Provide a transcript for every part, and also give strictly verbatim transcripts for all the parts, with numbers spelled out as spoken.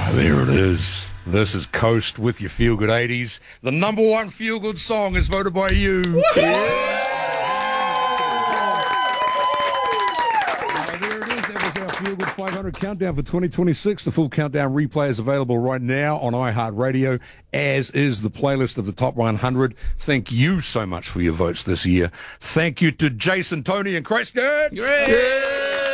There it is. This is Coast with your Feel Good eighties. The number one feel good song is voted by you. Yeah. Uh, there it is. That was our Feel Good five hundred countdown for twenty twenty-six. The full countdown replay is available right now on iHeartRadio, as is the playlist of the top one hundred. Thank you so much for your votes this year. Thank you to Jason, Tony, and Christian. Yeah.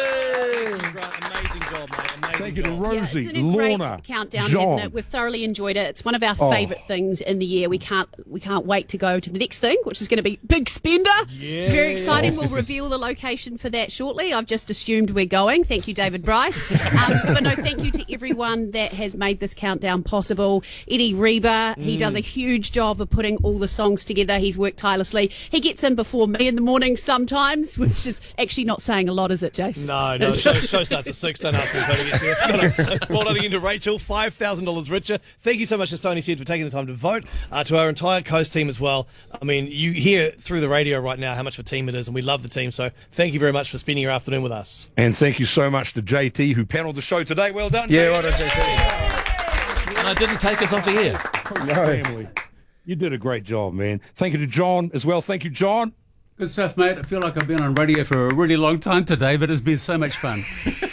Thank you to Rosie, yeah, it's been a great Lorna, countdown, John. hasn't it? We've thoroughly enjoyed it. It's one of our Oh. favourite things in the year. We can't we can't wait to go to the next thing, which is going to be Big Spender. Yeah. Very exciting. We'll reveal the location for that shortly. I've just assumed we're going. Thank you, David Bryce. Um, but no, thank you to everyone that has made this countdown possible. Eddie Reba, he does a huge job of putting all the songs together. He's worked tirelessly. He gets in before me in the morning sometimes, which is actually not saying a lot, is it, Jace? No, no, the show, show starts at six, don't ask me to get there. Well done again to Rachel, five thousand dollars richer. Thank you so much, as Tony said, for taking the time to vote. Uh, to our entire Coast team as well. I mean, you hear through the radio right now how much of a team it is, and we love the team, so thank you very much for spending your afternoon with us. And thank you so much to J T, who panelled the show today. Well done. Yeah, J T. well done, J T. And I didn't take us off the air. Family. You did a great job, man. Thank you to John as well. Thank you, John. Good stuff, mate. I feel like I've been on radio for a really long time today, but it's been so much fun.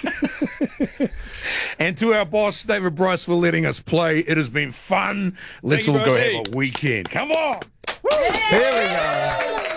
And to our boss, David Bryce, for letting us play. It has been fun. Let's Thank you, all go Rosie. have a weekend. Come on. Here we go.